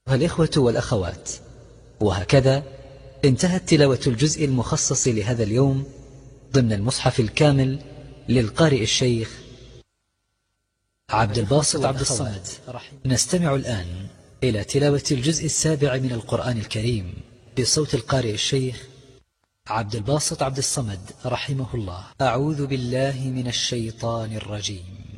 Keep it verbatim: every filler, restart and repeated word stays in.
الإخوة والأخوات، وهكذا انتهت تلاوة الجزء المخصص لهذا اليوم ضمن المصحف الكامل للقارئ الشيخ عبد الباسط عبد الصمد. نستمع الآن إلى تلاوة الجزء السابع من القرآن الكريم بصوت القارئ الشيخ عبد الباسط عبد الصمد رحمه الله. أعوذ بالله من الشيطان الرجيم.